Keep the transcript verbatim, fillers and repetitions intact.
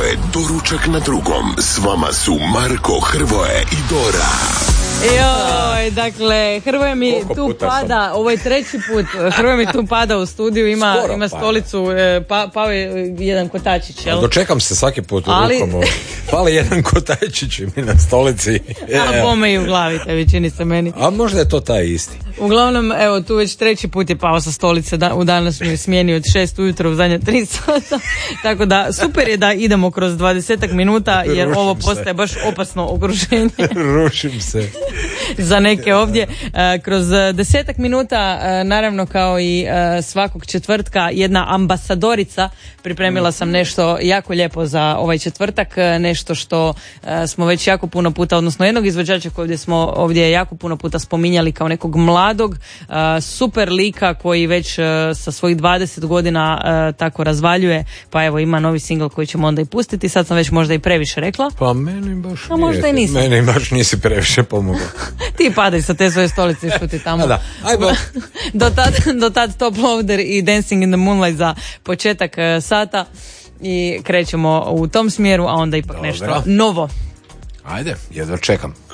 je Doručak na drugom. S vama su Marko, Hrvoje i Dora. Joj, dakle, Hrvoje mi Koliko tu puta pada, sam? ovo je treći put, Hrvoje mi tu pada u studiju, ima, Skoro ima pada. stolicu, e, pa, pao je jedan kotačić, jel? Dočekam se svaki put u Ali- rukom. Fali jedan kotačić mi na stolici. A bome i u glavi, tebi čini se meni. A možda je to taj isti. Uglavnom, evo, tu već treći put je pao sa stolice da, u današnjoj smjeni od šest ujutro u zadnje tri sata. Tako da, super je da idemo kroz dvadesetak minuta, jer Rušim ovo se. postaje baš opasno okruženje Rušim se. za neke ovdje. E, kroz desetak minuta, e, naravno kao i e, svakog četvrtka, jedna ambasadorica. Pripremila sam nešto jako lijepo za ovaj četvrtak, e, nešto što e, smo već jako puno puta, odnosno jednog izvođača koji smo ovdje jako puno puta spominjali kao nekog mladog, e, super lika koji već e, sa svojih dvadeset godina e, tako razvaljuje, pa evo ima novi singl koji ćemo onda i pustiti. Sad sam već možda i previše rekla. Pa meni baš A nije. možda i nisam. Meni baš nisi previše pomogao. Ti padaj sa te svoje stolice i šuti tamo. A da, ajmo. do, tad, do tad Top Loader i Dancing in the Moonlight za početak e, sata i krećemo u tom smjeru, a onda ipak Dobro. nešto novo. Ajde, jedva čekam.